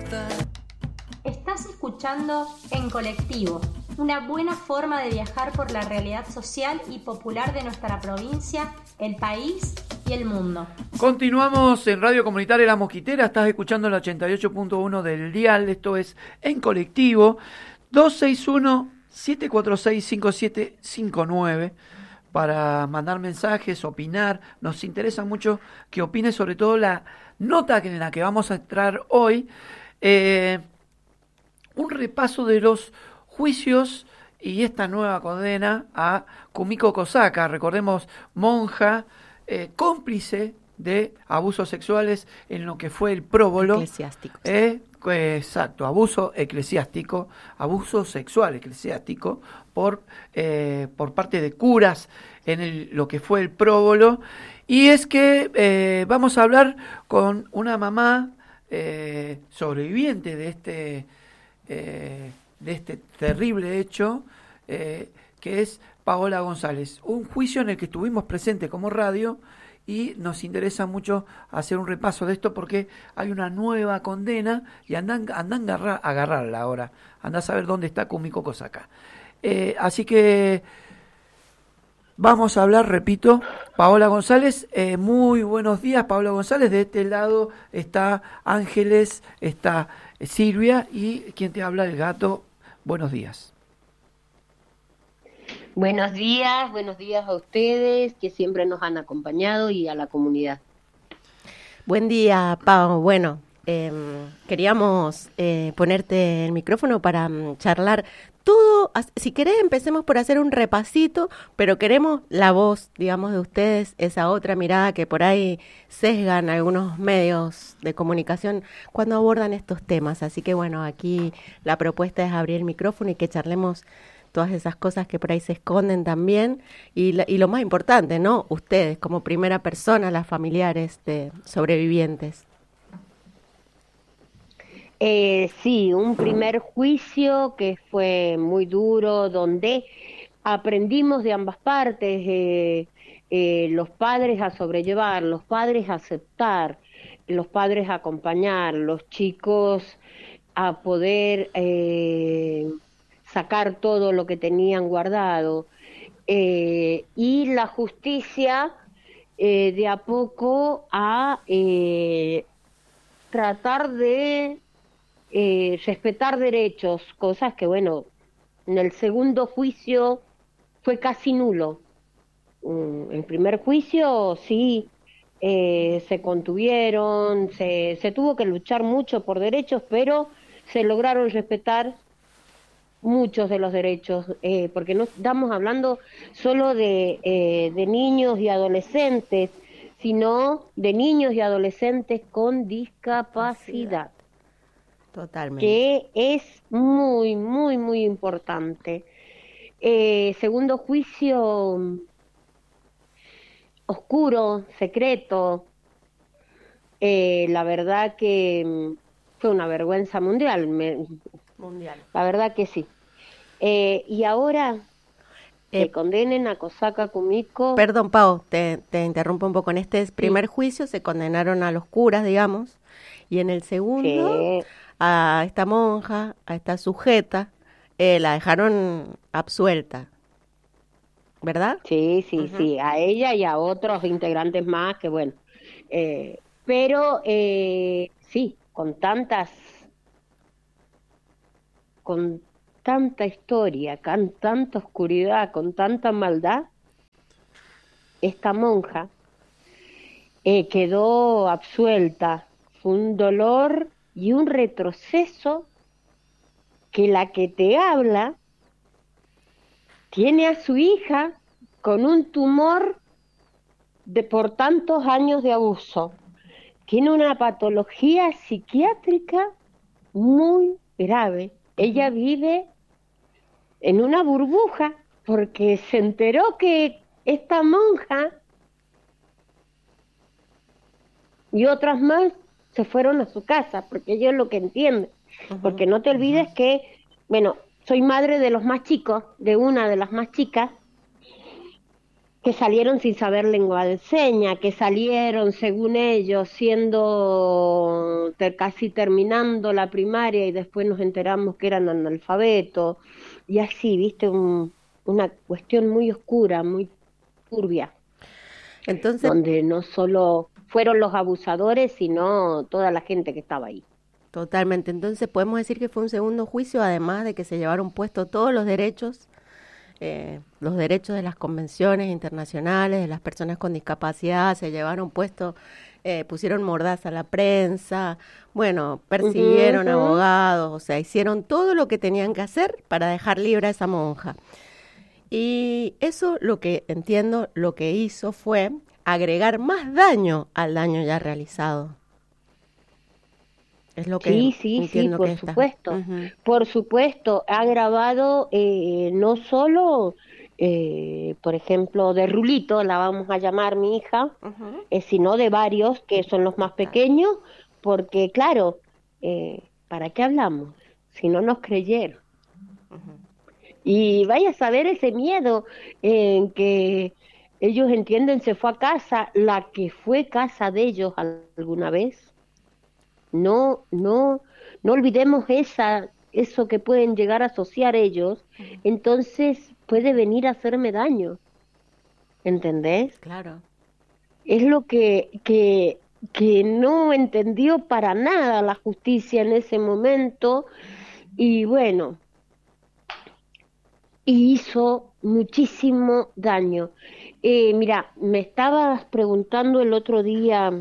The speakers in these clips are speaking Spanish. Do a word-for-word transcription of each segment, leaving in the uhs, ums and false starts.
Estás escuchando En Colectivo, una buena forma de viajar por la realidad social y popular de nuestra provincia, el país y el mundo. Continuamos en Radio Comunitaria La Mosquitera, estás escuchando el ochenta y ocho punto uno del dial, esto es En Colectivo, dos seis uno, siete cuatro seis, cinco siete cinco nueve para mandar mensajes, opinar. Nos interesa mucho que opines sobre todo la nota en la que vamos a entrar hoy. Eh, un repaso de los juicios y esta nueva condena a Kumiko Kosaka, recordemos, monja, eh, cómplice de abusos sexuales en lo que fue el próbolo. Eclesiástico. Eh, exacto, abuso eclesiástico, abuso sexual eclesiástico por, eh, por parte de curas en el, lo que fue el próbolo. Y es que eh, vamos a hablar con una mamá eh, sobreviviente de este... Eh, de este terrible hecho, eh, que es Paola González. Un juicio en el que estuvimos presentes como radio y nos interesa mucho hacer un repaso de esto porque hay una nueva condena y andan, andan a agarrar, agarrarla ahora. Anda a saber dónde está Kumiko Kosaka. Eh, así que vamos a hablar, repito, Paola González. Eh, muy buenos días, Paola González. De este lado está Ángeles, está Silvia y quien te habla, el gato. Buenos días. Buenos días, buenos días a ustedes que siempre nos han acompañado y a la comunidad. Buen día, Pau. Bueno, eh, queríamos eh, ponerte el micrófono para um, charlar todo. Si querés, empecemos por hacer un repasito, pero queremos la voz, digamos, de ustedes, esa otra mirada que por ahí sesgan algunos medios de comunicación cuando abordan estos temas. Así que, bueno, aquí la propuesta es abrir el micrófono y que charlemos todas esas cosas que por ahí se esconden también. Y, la, y lo más importante, ¿no? Ustedes, como primera persona, las familiares de sobrevivientes. Eh, sí, un primer juicio que fue muy duro, donde aprendimos de ambas partes, eh, eh, los padres a sobrellevar, los padres a aceptar, los padres a acompañar, los chicos a poder eh, sacar todo lo que tenían guardado, eh, y la justicia eh, de a poco a eh, tratar de Eh, respetar derechos, cosas que, bueno, en el segundo juicio fue casi nulo. En el primer juicio sí, eh, se contuvieron, se, se tuvo que luchar mucho por derechos, pero se lograron respetar muchos de los derechos, eh, porque no estamos hablando solo de, eh, de niños y adolescentes, sino de niños y adolescentes con discapacidad. Totalmente. Que es muy, muy, muy importante. Eh, segundo juicio oscuro, secreto. Eh, la verdad que fue una vergüenza mundial. Me, mundial. La verdad que sí. Eh, y ahora eh, que condenen a Kosaka Kumiko. Perdón, Pau, te, te interrumpo un poco. En este primer sí. juicio se condenaron a los curas, digamos, y en el segundo... Sí. A esta monja, a esta sujeta, eh, la dejaron absuelta, ¿verdad? Sí, sí, uh-huh. sí, a ella y a otros integrantes más que bueno, eh, pero eh, sí, con tantas, con tanta historia, con tanta oscuridad, con tanta maldad, esta monja eh, quedó absuelta. Fue un dolor y un retroceso que la que te habla tiene a su hija con un tumor de por tantos años de abuso. Tiene una patología psiquiátrica muy grave. Ella vive en una burbuja porque se enteró que esta monja y otras más se fueron a su casa, porque ellos lo que entienden. Uh-huh. Porque no te olvides uh-huh. que, bueno, soy madre de los más chicos, de una de las más chicas, que salieron sin saber lengua de señas, que salieron, según ellos, siendo ter- casi terminando la primaria y después nos enteramos que eran analfabetos, y así, viste, un- una cuestión muy oscura, muy turbia, Entonces, donde no solo fueron los abusadores, sino toda la gente que estaba ahí. totalmente. Entonces, podemos decir que fue un segundo juicio, además de que se llevaron puesto todos los derechos, eh, los derechos de las convenciones internacionales, de las personas con discapacidad, se llevaron puesto, eh, pusieron mordaza a la prensa, bueno, persiguieron Ujú, ujú. abogados, o sea, hicieron todo lo que tenían que hacer para dejar libre a esa monja. Y eso, lo que entiendo, lo que hizo fue agregar más daño al daño ya realizado. Es lo que Sí, sí, sí, entiendo que por está. supuesto, Ujú, por supuesto, ha grabado eh, no solo, eh, por ejemplo, de Rulito, la vamos a llamar mi hija, ujú. eh, sino de varios que son los más Total. pequeños, porque claro, eh, ¿para qué hablamos? Si no nos creyeron. Y vaya a saber ese miedo en que ellos entienden se fue a casa, la que fue casa de ellos alguna vez. No, no, no olvidemos esa, eso que pueden llegar a asociar ellos, entonces puede venir a hacerme daño, ¿entendés? Claro. Es lo que, que, que no entendió para nada la justicia en ese momento y bueno, y hizo muchísimo daño. Eh, mira, me estabas preguntando el otro día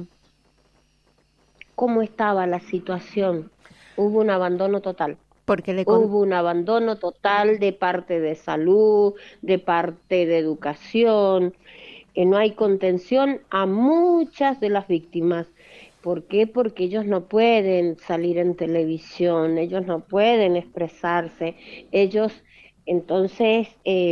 cómo estaba la situación. Hubo un abandono total. Porque le con... Hubo un abandono total de parte de salud, de parte de educación, que no hay contención a muchas de las víctimas. ¿Por qué? Porque ellos no pueden salir en televisión, ellos no pueden expresarse, ellos, entonces, eh,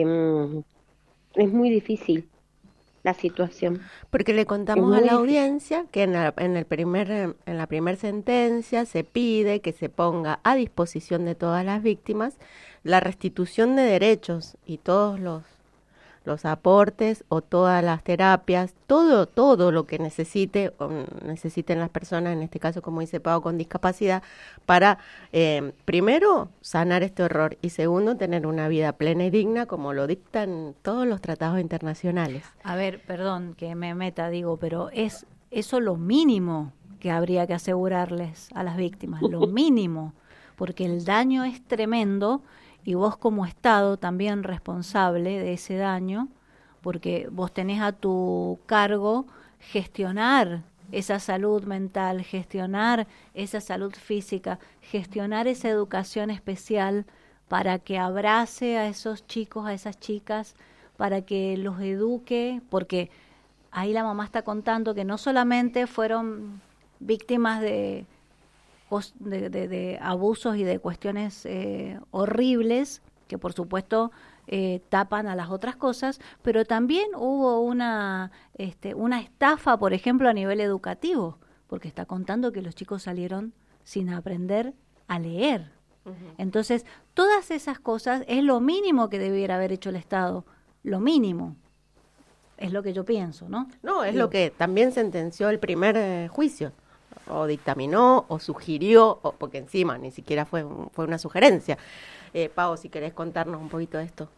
es muy difícil la situación, Porque le es contamos a muy la difícil. audiencia que en la, en el primer, eh, en la primera sentencia se pide que se ponga a disposición de todas las víctimas la restitución de derechos y todos los, los aportes o todas las terapias, todo, todo lo que necesite o necesiten las personas, en este caso, como dice Pau, con discapacidad, para, eh, primero, sanar este horror y segundo, tener una vida plena y digna como lo dictan todos los tratados internacionales. A ver, perdón que me meta, digo, pero es eso lo mínimo que habría que asegurarles a las víctimas, lo mínimo, porque el daño es tremendo y vos como Estado también responsable de ese daño, porque vos tenés a tu cargo gestionar esa salud mental, gestionar esa salud física, gestionar esa educación especial para que abrace a esos chicos, a esas chicas, para que los eduque, porque ahí la mamá está contando que no solamente fueron víctimas de, de, de, de abusos y de cuestiones eh, horribles, que por supuesto eh, tapan a las otras cosas, pero también hubo una, este, una estafa, por ejemplo, a nivel educativo, porque está contando que los chicos salieron sin aprender a leer. Uh-huh. Entonces, todas esas cosas es lo mínimo que debiera haber hecho el Estado, lo mínimo. Es lo que yo pienso, ¿no? No, es Digo. lo que también sentenció el primer eh, juicio, o dictaminó, o sugirió, o, porque encima ni siquiera fue, fue una sugerencia. Eh, Pau, si querés contarnos un poquito de esto.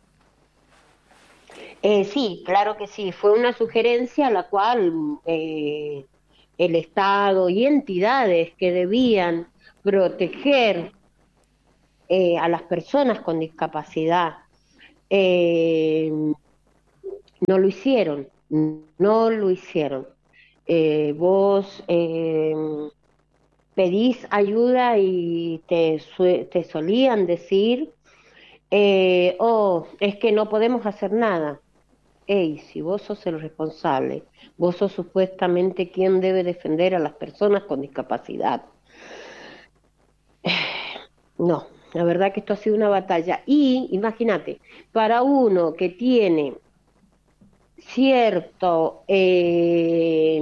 Eh, sí, claro que sí, fue una sugerencia a la cual eh, el Estado y entidades que debían proteger eh, a las personas con discapacidad eh, no lo hicieron, no lo hicieron. Eh, vos eh, pedís ayuda y te, te solían decir, eh, oh, es que no podemos hacer nada. Ey, si vos sos el responsable, vos sos supuestamente quien debe defender a las personas con discapacidad. No, la verdad que esto ha sido una batalla. Y imagínate, para uno que tiene cierto eh,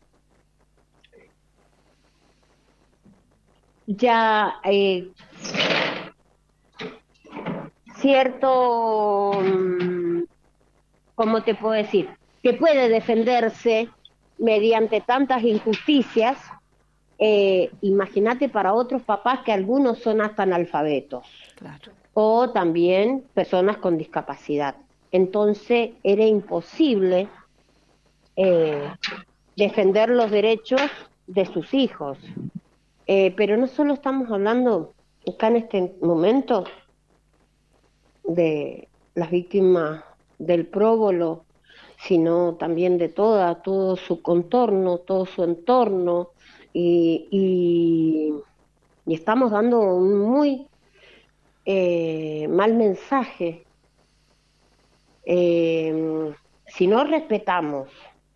ya eh, cierto ¿cómo te puedo decir? Que puede defenderse mediante tantas injusticias. Eh, imagínate para otros papás que algunos son hasta analfabetos. Claro. O también personas con discapacidad. Entonces era imposible eh, defender los derechos de sus hijos. Eh, pero no solo estamos hablando acá en este momento de las víctimas del próbolo, sino también de toda, todo su contorno, todo su entorno, y, y, y estamos dando un muy eh, mal mensaje. Eh, si no respetamos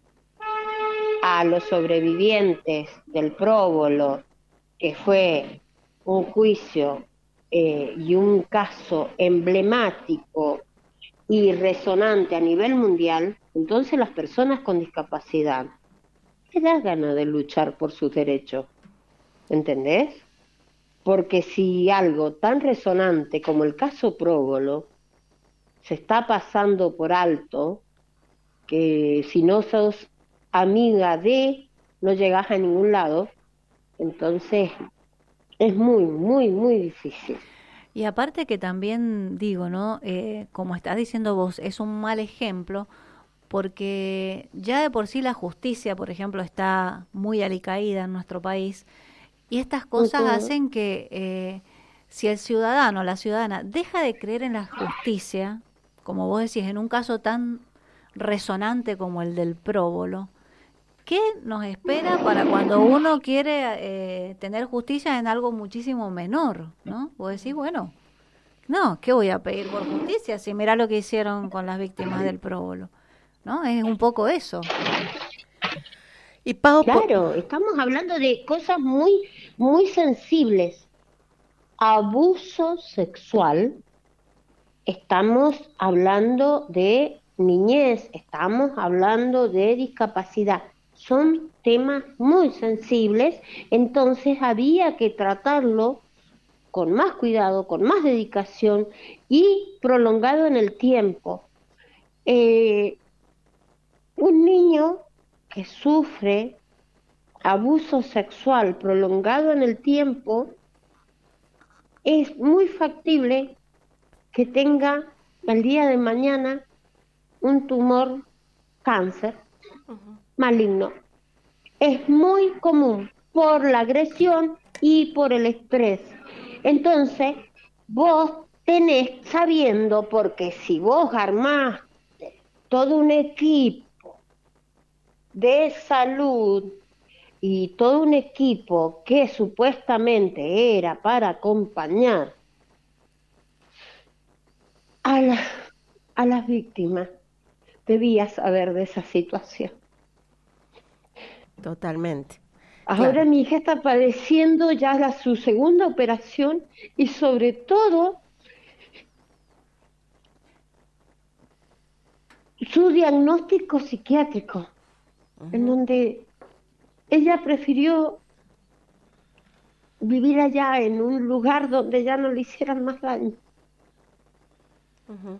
a los sobrevivientes del próbolo, que fue un juicio eh, y un caso emblemático y resonante a nivel mundial, entonces las personas con discapacidad les da ganas de luchar por sus derechos, ¿entendés? Porque si algo tan resonante como el caso próbolo se está pasando por alto, que si no sos amiga de, no llegás a ningún lado, entonces es muy, muy, muy difícil. Y aparte que también digo, ¿no? Eh, como estás diciendo vos, es un mal ejemplo porque ya de por sí la justicia, por ejemplo, está muy alicaída en nuestro país y estas cosas uh-huh. hacen que eh, si el ciudadano o la ciudadana deja de creer en la justicia, como vos decís, en un caso tan resonante como el del próbolo, ¿qué nos espera para cuando uno quiere eh, tener justicia en algo muchísimo menor, ¿no? Vos decís, bueno, no, ¿qué voy a pedir por justicia si mirá lo que hicieron con las víctimas del próbolo? ¿No? Es un poco eso. Y Pau, claro, estamos hablando de cosas muy, muy sensibles. Abuso sexual, estamos hablando de niñez, estamos hablando de discapacidad. Son temas muy sensibles, entonces había que tratarlo con más cuidado, con más dedicación y prolongado en el tiempo. Eh, un niño que sufre abuso sexual prolongado en el tiempo, es muy factible que tenga el día de mañana un tumor cáncer uh-huh. maligno. Es muy común por la agresión y por el estrés. Entonces, vos tenés sabiendo, porque si vos armás todo un equipo de salud y todo un equipo que supuestamente era para acompañar a, la, a las víctimas, debías saber de esa situación. Totalmente. Ahora claro. Mi hija está padeciendo ya la, su segunda operación y sobre todo su diagnóstico psiquiátrico, uh-huh. en donde ella prefirió vivir allá en un lugar donde ya no le hicieran más daño. Uh-huh.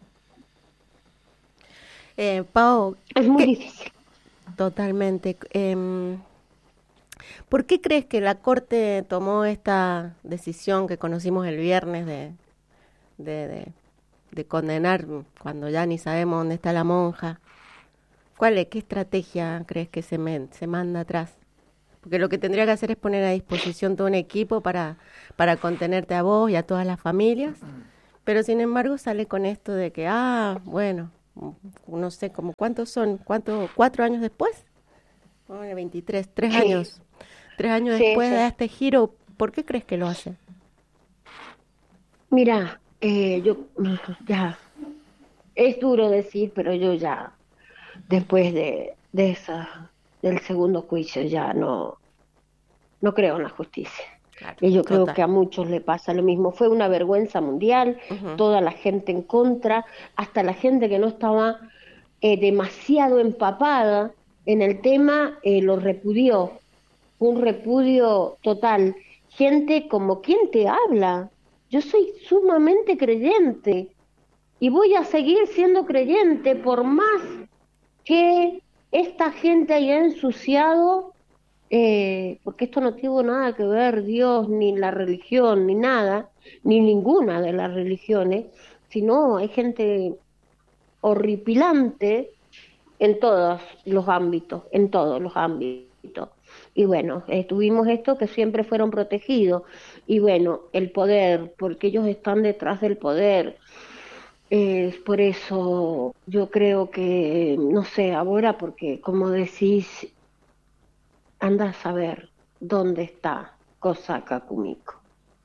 Eh, Pau, es muy ¿qué? difícil. Totalmente. Eh, ¿Por qué crees que la Corte tomó esta decisión que conocimos el viernes de, de, de, de condenar cuando ya ni sabemos dónde está la monja? ¿Cuál es, qué estrategia crees que se, me, se manda atrás? Porque lo que tendría que hacer es poner a disposición todo un equipo para, para contenerte a vos y a todas las familias, pero sin embargo sale con esto de que, ah, bueno, no sé, como ¿cuántos son? ¿Cuánto? ¿Cuatro años después? Bueno, veintitrés, tres sí. años. Tres años sí, después sí. de este giro, ¿por qué crees que lo hace? Mira, eh, yo ya, es duro decir, pero yo ya, después de, de esa, del segundo juicio, ya no, no creo en la justicia. Claro, y yo creo total. que a muchos le pasa lo mismo. Fue una vergüenza mundial, uh-huh. toda la gente en contra, hasta la gente que no estaba eh, demasiado empapada en el tema, eh, lo repudió. Un repudio total. Gente como, ¿quién te habla? Yo soy sumamente creyente. y voy a seguir siendo creyente por más que esta gente haya ensuciado, eh, porque esto no tuvo nada que ver Dios, ni la religión, ni nada, ni ninguna de las religiones, sino hay gente horripilante en todos los ámbitos, en todos los ámbitos. Y bueno, eh, tuvimos esto que siempre fueron protegidos. Y bueno, el poder, porque ellos están detrás del poder. Eh, por eso yo creo que, no sé, ahora, porque como decís, anda a saber dónde está Cosaca Kumiko.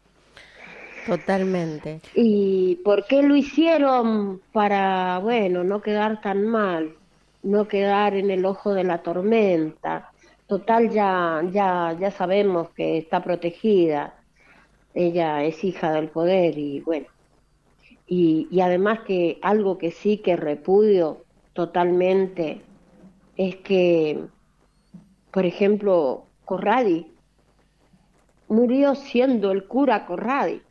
Totalmente. ¿Y por qué lo hicieron? Para, bueno, no quedar tan mal, no quedar en el ojo de la tormenta. Total, ya, ya, ya sabemos que está protegida. Ella es hija del poder y bueno. Y, y además que algo que sí que repudio totalmente es que, por ejemplo, Corradi murió siendo el cura Corradi.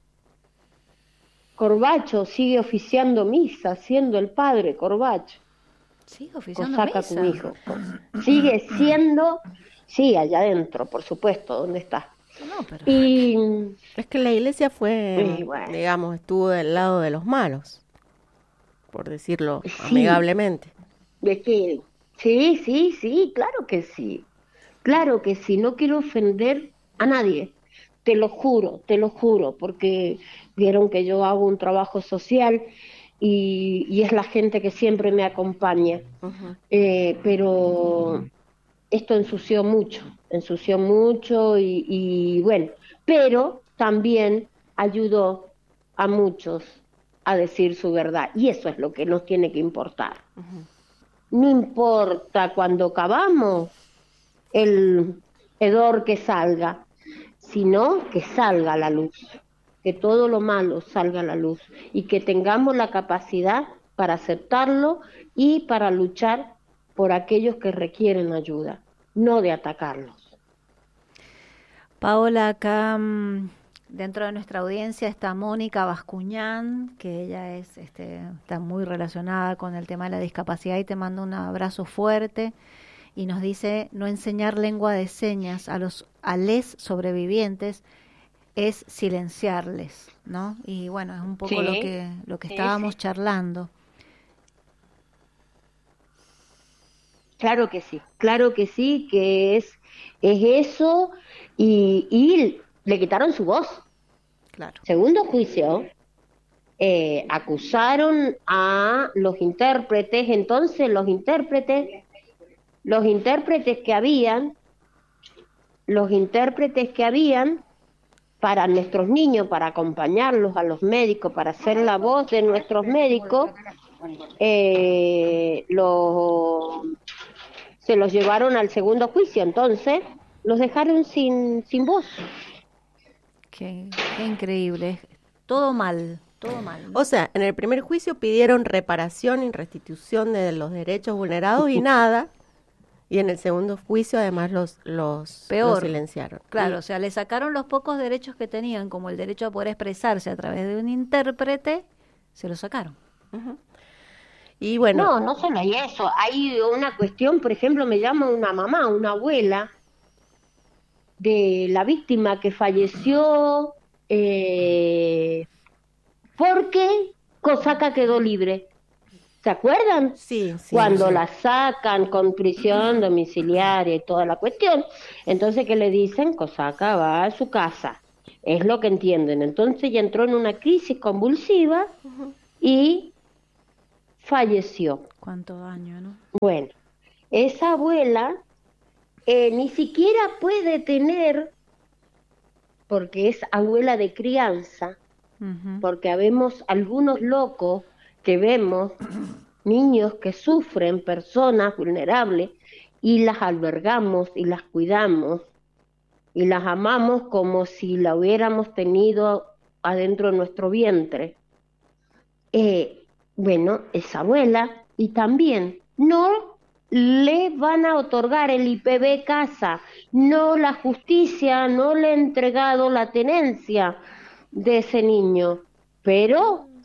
Corbacho sigue oficiando misa, siendo el padre Corbacho. Sigue oficiando Cosaca misa. Kumiko. Sigue siendo, sí, allá adentro, por supuesto, ¿dónde está? No, pero... Y Es que la iglesia fue, Sí, bueno. digamos, estuvo del lado de los malos, por decirlo Sí. amigablemente. de que, sí, sí, sí, claro que sí. Claro que sí, no quiero ofender a nadie. Te lo juro, te lo juro, porque vieron que yo hago un trabajo social y, y es la gente que siempre me acompaña. Ujú. Eh, pero esto ensució mucho, ensució mucho y, y bueno, pero también ayudó a muchos a decir su verdad y eso es lo que nos tiene que importar. No importa cuando acabamos el hedor que salga, sino que salga a la luz, que todo lo malo salga a la luz y que tengamos la capacidad para aceptarlo y para luchar por aquellos que requieren ayuda, no de atacarlos. Paola, acá mm, dentro de nuestra audiencia está Mónica Bascuñán, que ella es, este, está muy relacionada con el tema de la discapacidad y te manda un abrazo fuerte y nos dice no enseñar lengua de señas a los a les sobrevivientes es silenciarles, ¿no? Y bueno, es un poco Sí, lo que lo que sí, estábamos sí. charlando. Claro que sí, claro que sí, que es, es eso y, y le quitaron su voz. Claro. Segundo juicio, eh, acusaron a los intérpretes, entonces los intérpretes, los intérpretes que habían, los intérpretes que habían para nuestros niños, para acompañarlos a los médicos, para ser la voz de nuestros médicos, eh, los, se los llevaron al segundo juicio, entonces los dejaron sin, sin voz. Qué, qué increíble. Todo mal, todo mal. O sea, en el primer juicio pidieron reparación y restitución de los derechos vulnerados y nada. Y en el segundo juicio además los, los, Peor. los silenciaron. Claro, Y- o sea, le sacaron los pocos derechos que tenían, como el derecho a poder expresarse a través de un intérprete, se lo sacaron. Y bueno, No, no solo hay eso, hay una cuestión, por ejemplo, me llama una mamá, una abuela de la víctima que falleció eh, porque Cosaca quedó libre. ¿Se acuerdan? sí, sí. Cuando sí. la sacan con prisión domiciliaria y toda la cuestión, entonces ¿qué le dicen? Cosaca va a su casa, es lo que entienden. Entonces ya entró en una crisis convulsiva y falleció. Cuánto daño, ¿no? Bueno, esa abuela eh, ni siquiera puede tener, porque es abuela de crianza, Ujú. porque habemos algunos locos que vemos niños que sufren, personas vulnerables, y las albergamos y las cuidamos y las amamos como si la hubiéramos tenido adentro de nuestro vientre. Eh, bueno, esa abuela, y también no le van a otorgar el I P B casa, no, la justicia no le ha entregado la tenencia de ese niño, pero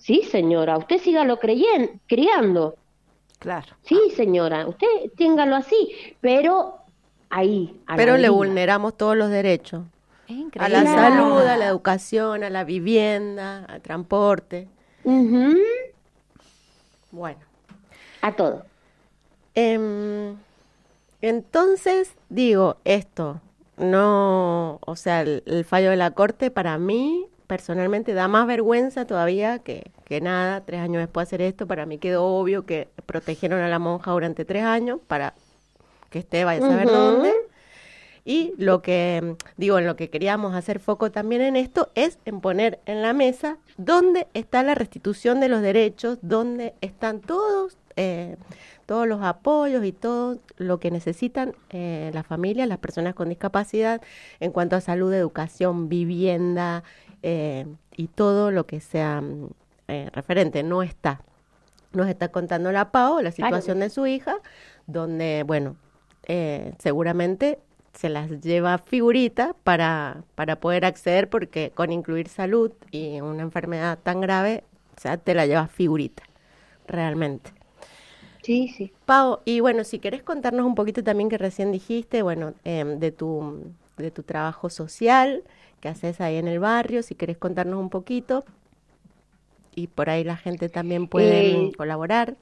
Sí, señora, usted sígalo creyen, criando. Claro. Sí, señora, usted téngalo así, pero ahí. A Pero la le vida. vulneramos todos los derechos. Es A increíble. la Claro. salud, a la educación, a la vivienda, al transporte. Ujú, Bueno. a todo. Em, entonces, digo, esto, no, o sea, el, el fallo de la Corte para mí, personalmente, da más vergüenza todavía que, que nada. Tres años después de hacer esto, para mí quedó obvio que protegieron a la monja durante tres años para que esté, vaya a saber Ujú. dónde. Y lo que, digo, en lo que queríamos hacer foco también en esto es en poner en la mesa dónde está la restitución de los derechos, dónde están todos, eh, todos los apoyos y todo lo que necesitan eh, las familias, las personas con discapacidad en cuanto a salud, educación, vivienda eh, y todo lo que sea eh, referente. No está. Nos está contando la Pao la situación de su hija, donde, bueno, eh, seguramente se las lleva figurita para, para poder acceder, porque con incluir salud y una enfermedad tan grave, o sea, te la llevas figurita, realmente. Sí, sí. Pau, y bueno, si querés contarnos un poquito también, que recién dijiste, bueno, eh, de tu de tu trabajo social que haces ahí en el barrio, si querés contarnos un poquito, y por ahí la gente también puede Eh, colaborar.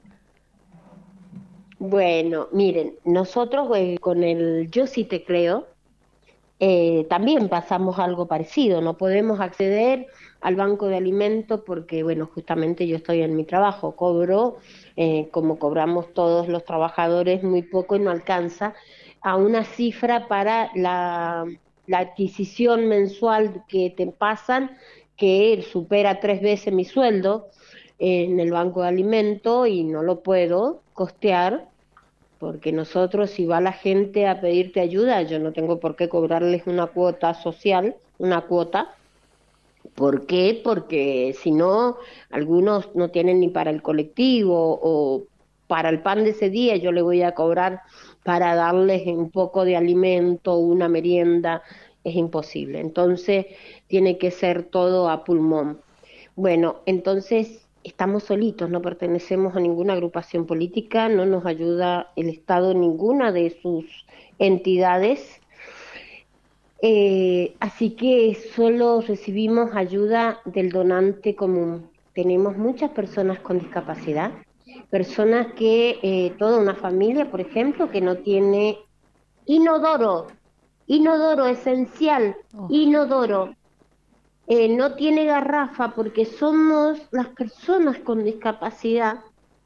Bueno, miren, nosotros eh, con el Yo Sí Te Creo, eh, también pasamos algo parecido. No podemos acceder al banco de alimentos porque, bueno, justamente yo estoy en mi trabajo, cobro, eh, como cobramos todos los trabajadores, muy poco y no alcanza a una cifra para la, la adquisición mensual que te pasan, que supera tres veces mi sueldo en el banco de alimentos, y no lo puedo costear. Porque nosotros, si va la gente a pedirte ayuda, yo no tengo por qué cobrarles una cuota social, una cuota. ¿Por qué? Porque si no, algunos no tienen ni para el colectivo o para el pan de ese día. Yo le voy a cobrar para darles un poco de alimento, una merienda. Es imposible. Entonces, tiene que ser todo a pulmón. Bueno, entonces estamos solitos, no pertenecemos a ninguna agrupación política, no nos ayuda el Estado en ninguna de sus entidades, eh, así que solo recibimos ayuda del donante común. Tenemos muchas personas con discapacidad, personas que, eh, toda una familia, por ejemplo, que no tiene inodoro, inodoro esencial, Oh. inodoro. Eh, no tiene garrafa, porque somos las personas con discapacidad,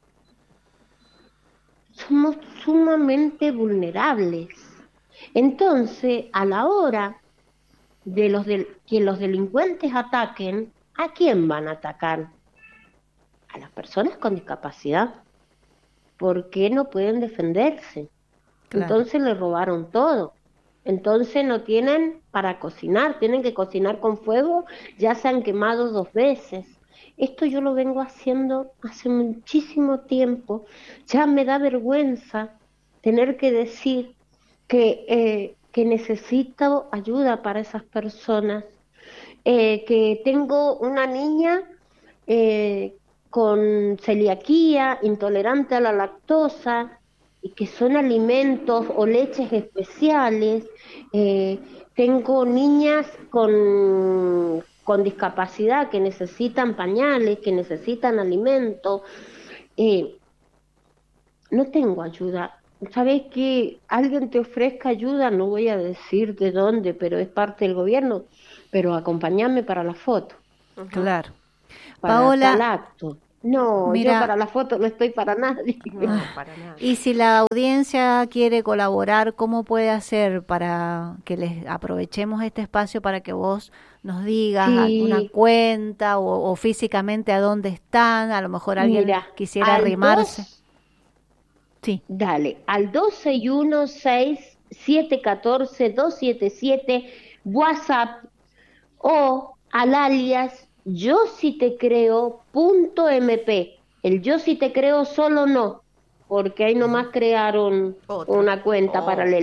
somos sumamente vulnerables. Entonces, a la hora de los del- que los delincuentes ataquen, ¿a quién van a atacar? A las personas con discapacidad, porque no pueden defenderse. Claro. Entonces le robaron todo. Entonces no tienen para cocinar, tienen que cocinar con fuego, ya se han quemado dos veces. Esto yo lo vengo haciendo hace muchísimo tiempo. Ya me da vergüenza tener que decir que, eh, que necesito ayuda para esas personas. Eh, que tengo una niña eh, con celiaquía, intolerante a la lactosa, y que son alimentos o leches especiales. Eh, tengo niñas con, con discapacidad que necesitan pañales, que necesitan alimentos. Eh, no tengo ayuda. ¿Sabes que alguien te ofrezca ayuda? No voy a decir de dónde, pero es parte del gobierno. Pero acompáñame para la foto, Claro. para Paola, tal acto. No, mira- yo para la foto no estoy para nadie. No, para nada. y si la audiencia quiere colaborar, ¿cómo puede hacer para que les aprovechemos este espacio para que vos nos digas Sí. alguna cuenta o, o físicamente a dónde están? A lo mejor alguien Mira, quisiera al arrimarse. dos- Sí, Dale, al dos seis uno seis siete uno cuatro dos siete siete, WhatsApp, o al alias yo si te creo punto mp. El yo si te creo solo no, porque ahí nomás crearon Otra. una cuenta Oh. paralela.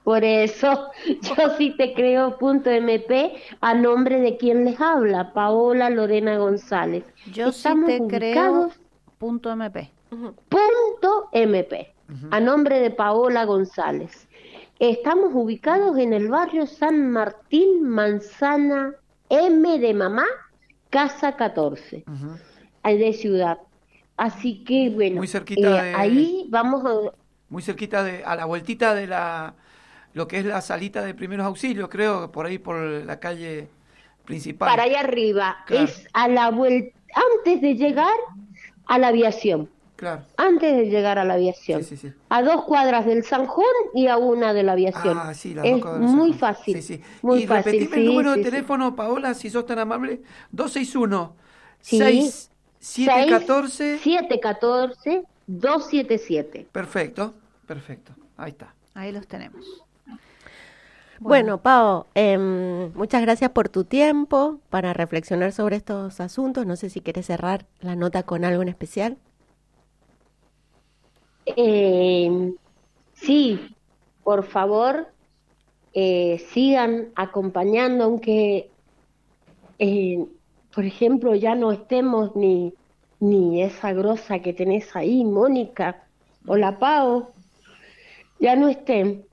Por eso yo sí te creo punto M P a nombre de quien les habla, Paola Lorena González. Yo Estamos sí te ubicados, creo punto M P. punto M P, Ujú. a nombre de Paola González. Estamos ubicados en el barrio San Martín, Manzana M de mamá, casa catorce, Ujú. ahí de Ciudad. Así que bueno, Muy cerquita eh, de- ahí vamos a... Muy cerquita de, a la vueltita de la, lo que es la salita de primeros auxilios, creo, por ahí por la calle principal. Para allá arriba, Claro. es a la vuelta, antes de llegar a la aviación, Claro. antes de llegar a la aviación, Sí, sí, sí. a dos cuadras del Sanjón y a una de la aviación. Ah, sí, las es dos cuadras muy del Sanjón. fácil, Sí, sí. muy Y fácil. repetime el sí, número sí, de sí. teléfono, Paola, si sos tan amable, dos seis uno, Sí. seis siete seis, uno cuatro. siete uno cuatro, dos siete siete. Perfecto, perfecto. Ahí está. Ahí los tenemos. Bueno, Pao, em, muchas gracias por tu tiempo para reflexionar sobre estos asuntos. No sé si quieres cerrar la nota con algo en especial. Eh, sí, por favor, eh, sigan acompañando, aunque, eh, por ejemplo, ya no estemos ni, ni esa grosa que tenés ahí, Mónica, o la Pao, ya no estén.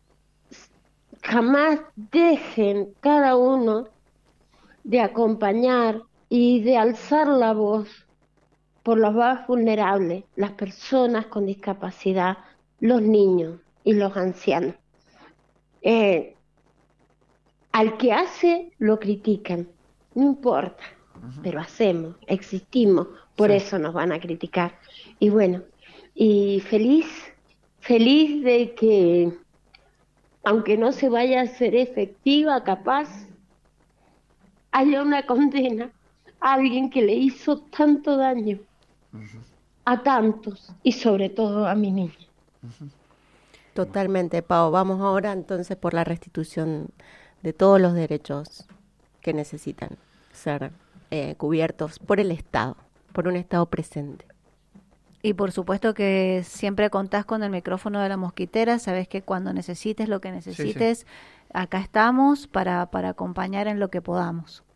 Jamás dejen cada uno de acompañar y de alzar la voz por los más vulnerables, las personas con discapacidad, los niños y los ancianos. Eh, al que hace, lo critican, no importa, pero hacemos, existimos, por Sí. eso nos van a criticar. Y bueno, y feliz, feliz de que, aunque no se vaya a ser efectiva, capaz, haya una condena a alguien que le hizo tanto daño a tantos y sobre todo a mi niña. Totalmente, Pao. Vamos ahora entonces por la restitución de todos los derechos que necesitan ser eh, cubiertos por el Estado, por un Estado presente. Y por supuesto que siempre contás con el micrófono de la mosquitera, sabes que cuando necesites lo que necesites, acá estamos para, para acompañar en lo que podamos.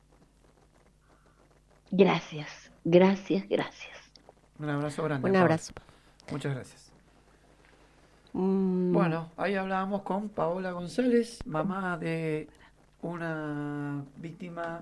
Gracias, gracias, gracias. Un abrazo grande. Un Paola. abrazo. Muchas gracias. Mm, Bueno, ahí hablábamos con Paola González, mamá de una víctima,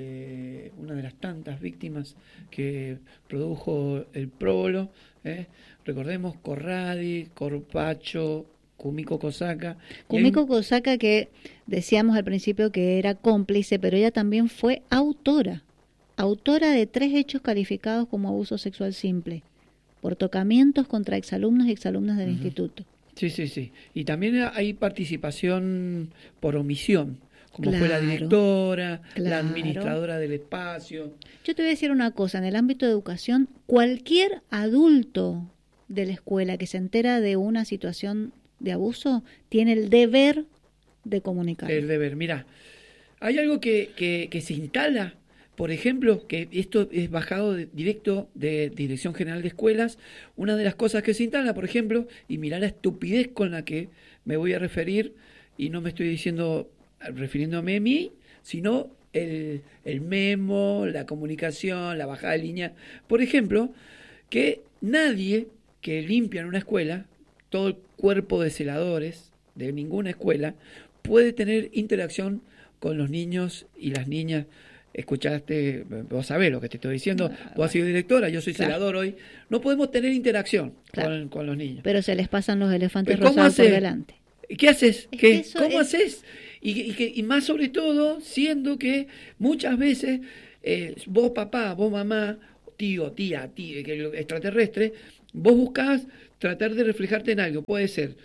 de una de las tantas víctimas que produjo el próbolo. ¿eh? Recordemos Corradi, Corpacho, Kumiko Kosaka. Y hay un- Kumiko Kosaka, que decíamos al principio que era cómplice, pero ella también fue autora, autora de tres hechos calificados como abuso sexual simple, por tocamientos contra exalumnos y exalumnas del Ujú. instituto. Sí, sí, sí. Y también hay participación por omisión, como fue la Claro, directora, la claro. administradora del espacio. Yo te voy a decir una cosa, en el ámbito de educación, cualquier adulto de la escuela que se entera de una situación de abuso tiene el deber de comunicar. El deber. Mira, hay algo que, que, que se instala, por ejemplo, que esto es bajado de- directo de Dirección General de Escuelas. Una de las cosas que se instala, por ejemplo, y mirá la estupidez con la que me voy a referir, y no me estoy diciendo refiriéndome a mí, sino el, el memo, la comunicación, la bajada de línea. Por ejemplo, que nadie que limpia en una escuela, todo el cuerpo de celadores de ninguna escuela, puede tener interacción con los niños y las niñas. Escuchaste, vos sabés lo que te estoy diciendo, vos has sido directora, yo soy Claro. celador hoy, no podemos tener interacción Claro. con, con los niños. Pero se les pasan los elefantes Pero ¿cómo rosados por hace? delante. ¿Qué haces? Es ¿Qué? que eso ¿Cómo es- haces? Y, y, que- y más sobre todo, siendo que muchas veces eh, vos papá, vos mamá, tío, tía, tía, que lo- extraterrestre, vos buscás tratar de reflejarte en algo. Puede ser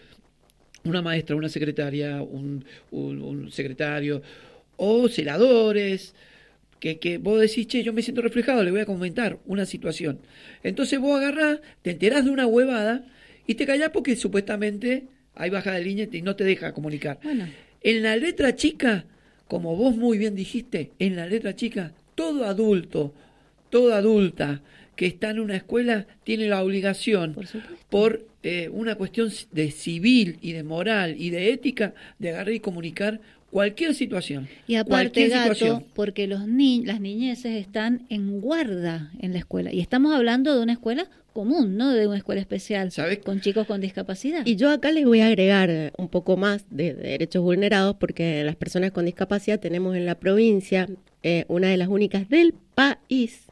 una maestra, una secretaria, un, un- un secretario, o celadores, que, que vos decís, che, yo me siento reflejado, le voy a comentar una situación. Entonces vos agarrás, te enterás de una huevada y te callás porque supuestamente hay bajada de línea y no te deja comunicar. Bueno, En la letra chica, como vos muy bien dijiste, en la letra chica, todo adulto, toda adulta que está en una escuela tiene la obligación por supuesto. por eh, una cuestión de civil y de moral y de ética de agarrar y comunicar cualquier situación. Y aparte, Gato, situación. porque los ni las niñeces están en guarda en la escuela. Y estamos hablando de una escuela común, no de una escuela especial, ¿sabes? Con chicos con discapacidad. Y yo acá les voy a agregar un poco más de, de derechos vulnerados, porque las personas con discapacidad tenemos en la provincia, eh, una de las únicas del país,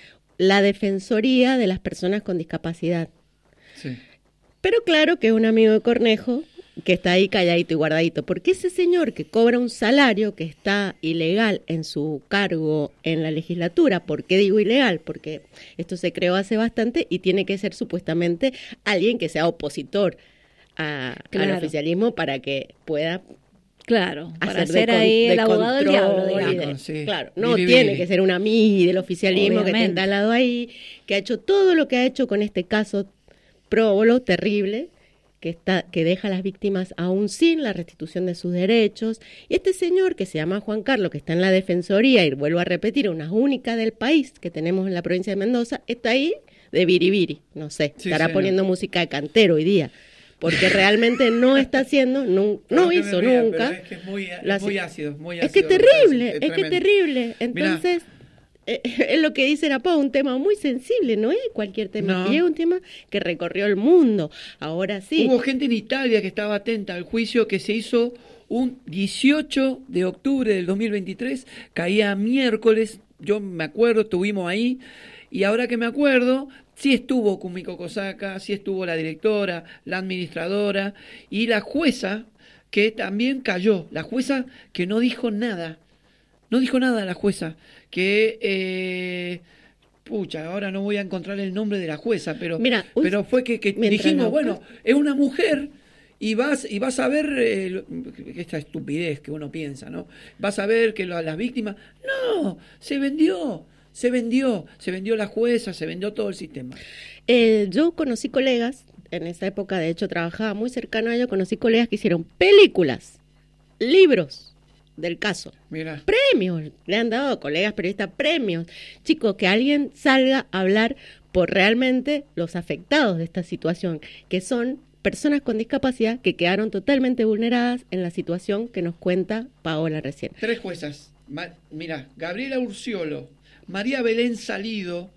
la Defensoría de las Personas con Discapacidad. Sí. Pero claro que es un amigo de Cornejo que está ahí calladito y guardadito, porque ese señor que cobra un salario que está ilegal en su cargo en la legislatura, ¿por qué digo ilegal? Porque esto se creó hace bastante y tiene que ser supuestamente alguien que sea opositor a, claro. al oficialismo para que pueda... Claro, para hacer ser de con, ahí el de abogado del diablo, y digamos. de, Sí. Claro, no Bili, tiene bili. que ser un amigo del oficialismo Obviamente. que esté instalado ahí, que ha hecho todo lo que ha hecho con este caso próbolo, terrible, que está que deja a las víctimas aún sin la restitución de sus derechos. Y este señor que se llama Juan Carlos, que está en la Defensoría, y vuelvo a repetir, una única del país que tenemos en la provincia de Mendoza, está ahí de biribiri, no sé, Sí, estará sí, poniendo no. música de cantero hoy día, porque realmente no está haciendo, no, no hizo ría, nunca. Es que es muy, es Las, muy ácido, muy es ácido. que terrible, Es es que tremendo. terrible. Entonces, eh, es lo que dice Arapao, un tema muy sensible, no es cualquier tema, No. y es un tema que recorrió el mundo. Ahora sí. Hubo gente en Italia que estaba atenta al juicio que se hizo un dieciocho de octubre del dos mil veintitrés, caía miércoles, yo me acuerdo, estuvimos ahí, y ahora que me acuerdo, sí estuvo Kumiko Kosaka, sí estuvo la directora, la administradora y la jueza que también cayó, la jueza que no dijo nada, no dijo nada la jueza, que... Eh, pucha, ahora no voy a encontrar el nombre de la jueza, pero, Mira, un, pero fue que, que dijimos, no, bueno, es una mujer y vas y vas a ver eh, esta estupidez que uno piensa, ¿no? Vas a ver que lo, las víctimas, no, se vendió, se vendió, se vendió la jueza, se vendió todo el sistema. Eh, yo conocí colegas, en esa época de hecho trabajaba muy cercano a ellos, conocí colegas que hicieron películas, libros del caso. Mira. Premios, le han dado a colegas periodistas premios. Chicos, que alguien salga a hablar por realmente los afectados de esta situación, que son personas con discapacidad que quedaron totalmente vulneradas en la situación que nos cuenta Paola recién. Tres juezas, Ma- mira, Gabriela Urciolo, María Belén Salido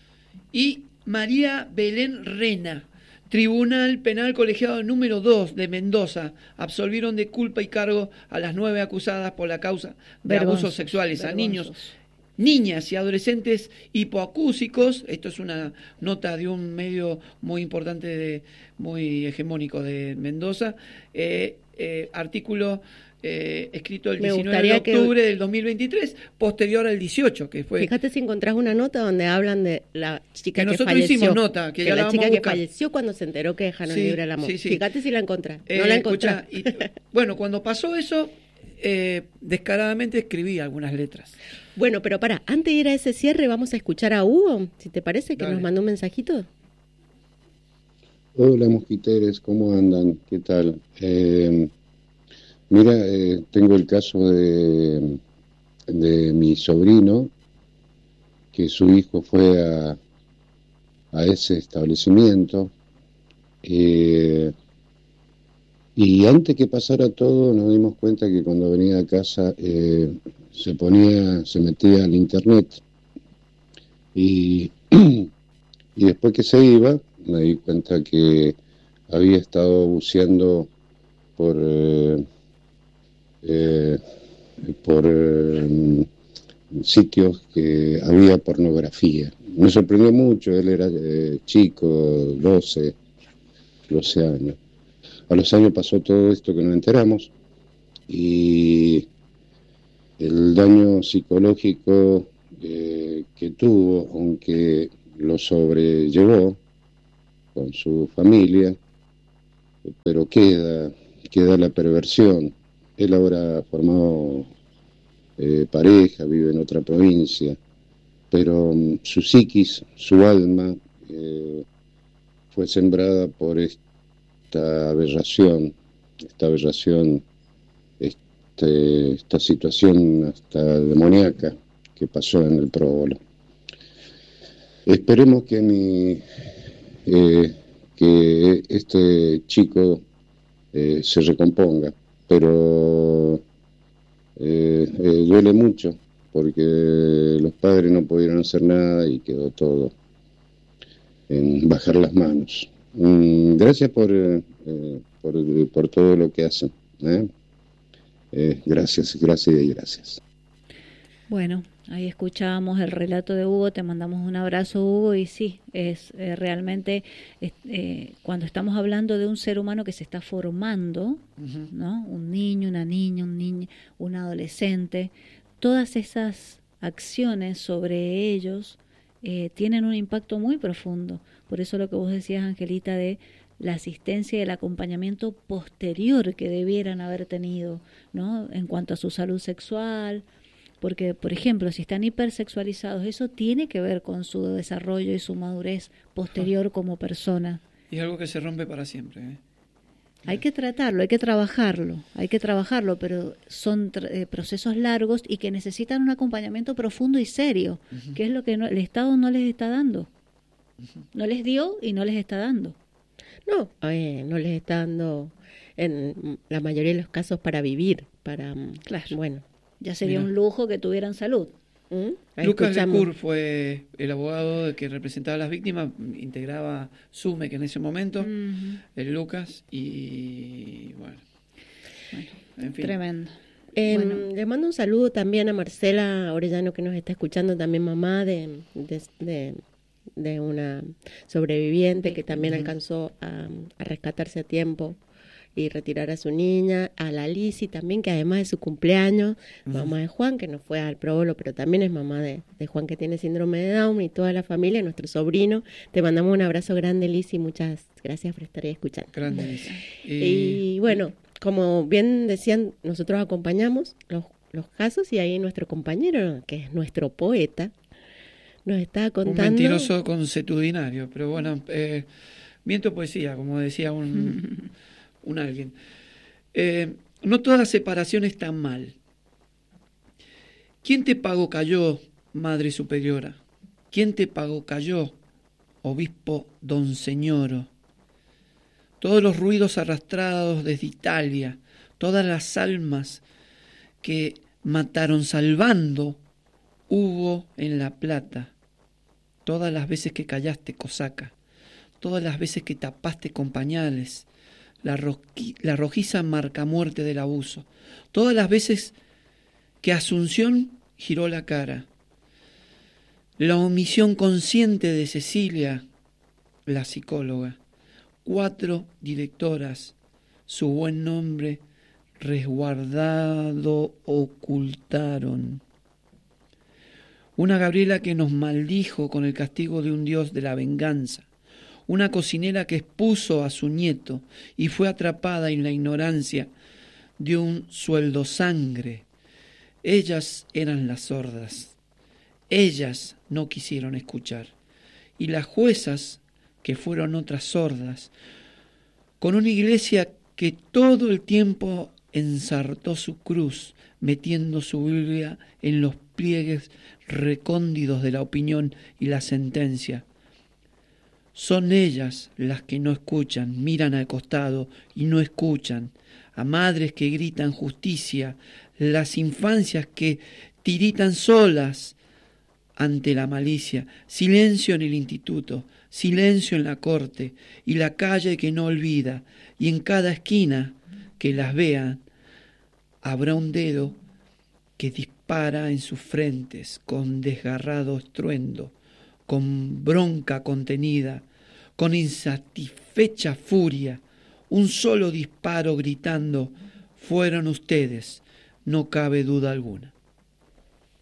y María Belén Rena. Tribunal Penal Colegiado número dos de Mendoza absolvieron de culpa y cargo a las nueve acusadas por la causa de Vergonzosos, abusos sexuales a niños, vergonzosos. niñas y adolescentes hipoacúsicos. Esto es una nota de un medio muy importante, de, muy hegemónico de Mendoza. Eh, eh, artículo eh, escrito el Me diecinueve de gustaría octubre que- del dos mil veintitrés, posterior al dieciocho, que fue... Fíjate si encontrás una nota donde hablan de la chica Que que, nosotros falleció. hicimos nota, que ya la la vamos chica a que buscar. falleció cuando se enteró que dejaron Sí, libre al amor. sí, sí. Fíjate si la encontrás. Eh, no la encontrás. escuchá, y, bueno, cuando pasó eso, eh, descaradamente escribí algunas letras. Bueno, pero para, antes de ir a ese cierre, vamos a escuchar a Hugo, si te parece, que Dale. nos mandó un mensajito. Hola mosquiteres, ¿cómo andan? ¿Qué tal? Eh, mira, eh, tengo el caso de, de mi sobrino, que su hijo fue a, a ese establecimiento, eh, y antes que pasara todo nos dimos cuenta que cuando venía a casa eh, se ponía, se metía al internet, y, y después que se iba me di cuenta que había estado buceando por eh, eh, por eh, sitios que había pornografía. Me sorprendió mucho, él era eh, chico, doce años. A los años pasó todo esto que nos enteramos, y el daño psicológico eh, que tuvo, aunque lo sobrellevó con su familia, pero queda, queda la perversión. Él ahora ha formado eh, pareja, vive en otra provincia, pero um, su psiquis, su alma, eh, fue sembrada por esta aberración, esta aberración, este, esta situación hasta demoníaca que pasó en el próbolo. Esperemos que mi... Eh, que este chico eh, se recomponga, pero eh, eh, duele mucho porque los padres no pudieron hacer nada y quedó todo en bajar las manos. Mm, gracias por, eh, por, por todo lo que hacen. ¿eh? Eh, gracias, gracias y gracias. Bueno, ahí escuchábamos el relato de Hugo, te mandamos un abrazo, Hugo, y sí, es eh, realmente es, eh, cuando estamos hablando de un ser humano que se está formando, uh-huh. ¿no? Un niño, una niña, un niño, un adolescente, todas esas acciones sobre ellos eh, tienen un impacto muy profundo. Por eso lo que vos decías, Angelita, de la asistencia y el acompañamiento posterior que debieran haber tenido, ¿no? En cuanto a su salud sexual. Porque, por ejemplo, si están hipersexualizados, eso tiene que ver con su desarrollo y su madurez posterior como persona. Y es algo que se rompe para siempre. ¿eh? Hay que tratarlo, hay que trabajarlo, hay que trabajarlo, pero son eh, procesos largos y que necesitan un acompañamiento profundo y serio, uh-huh. que es lo que no, el Estado no les está dando. Uh-huh. No les dio y no les está dando. No, eh, no les está dando, en la mayoría de los casos, para vivir, para, claro. bueno. Ya sería Mira. un lujo que tuvieran salud. ¿Mm? Lucas Lecur fue el abogado que representaba a las víctimas, integraba SUME, que en ese momento, uh-huh. el Lucas, y bueno, bueno en fin. Tremendo. Eh, bueno. Le mando un saludo también a Marcela Orellano, que nos está escuchando, también mamá de, de, de, de una sobreviviente que también uh-huh. alcanzó a, a rescatarse a tiempo y retirar a su niña, a la Lisi también, que además de su cumpleaños, uh-huh. mamá de Juan, que no fue al próbolo, pero también es mamá de, de Juan, que tiene síndrome de Down, y toda la familia, nuestro sobrino. Te mandamos un abrazo grande, Lisi, muchas gracias por estar ahí escuchando. Grande, Lisi. Y, y bueno, como bien decían, nosotros acompañamos los, los casos, y ahí nuestro compañero, que es nuestro poeta, nos está contando... Un mentiroso consuetudinario, pero bueno, eh, viento poesía, como decía un... un alguien. Eh, no toda separación está mal. ¿Quién te pagó cayó, Madre Superiora? ¿Quién te pagó cayó, Obispo Don Señoro? Todos los ruidos arrastrados desde Italia, todas las almas que mataron salvando hubo en La Plata, todas las veces que callaste cosaca, todas las veces que tapaste con pañales, La, roqui, la rojiza marca muerte del abuso. Todas las veces que Asunción giró la cara. La omisión consciente de Cecilia, la psicóloga. Cuatro directoras, su buen nombre resguardado ocultaron. Una Gabriela que nos maldijo con el castigo de un dios de la venganza. Una cocinera que expuso a su nieto y fue atrapada en la ignorancia de un sueldo sangre. Ellas eran las sordas. Ellas no quisieron escuchar. Y las juezas, que fueron otras sordas, con una iglesia que todo el tiempo ensartó su cruz, metiendo su Biblia en los pliegues recóndidos de la opinión y la sentencia. Son ellas las que no escuchan, miran al costado y no escuchan, a madres que gritan justicia, las infancias que tiritan solas ante la malicia, silencio en el instituto, silencio en la corte, y la calle que no olvida, y en cada esquina que las vean, habrá un dedo que dispara en sus frentes con desgarrado estruendo, con bronca contenida, con insatisfecha furia, un solo disparo gritando, fueron ustedes, no cabe duda alguna.